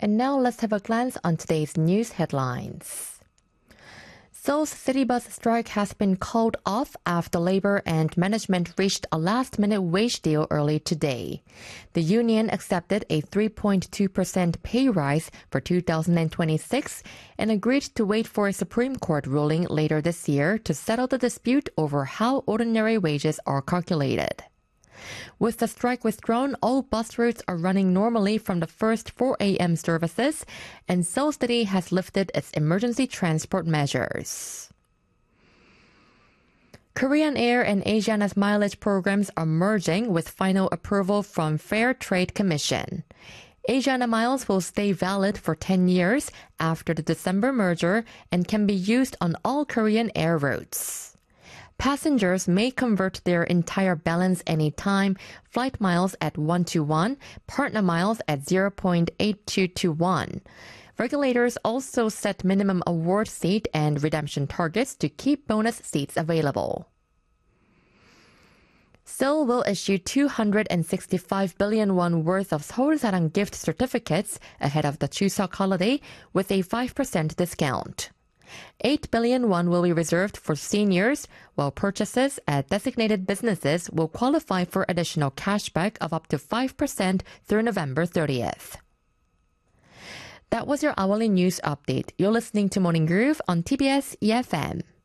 And now let's have a glance on today's news headlines. Seoul's city bus strike has been called off after labor and management reached a last-minute wage deal early today. The union accepted a 3.2% pay rise for 2026 and agreed to wait for a Supreme Court ruling later this year to settle the dispute over how ordinary wages are calculated. With the strike withdrawn, all bus routes are running normally from the first 4 a.m. services, and Seoul City has lifted its emergency transport measures. Korean Air and Asiana's mileage programs are merging with final approval from Fair Trade Commission. Asiana Miles will stay valid for 10 years after the December merger and can be used on all Korean Air routes. Passengers may convert their entire balance anytime, flight miles at 1-to-1, partner miles at 0.8221. Regulators also set minimum award seat and redemption targets to keep bonus seats available. Seoul will issue 265 billion won worth of Seoulsa랑 gift certificates ahead of the Chuseok holiday with a 5% discount. 8 billion won will be reserved for seniors, while purchases at designated businesses will qualify for additional cashback of up to 5% through November 30th. That was your hourly news update. You're listening to Morning Groove on TBS EFM.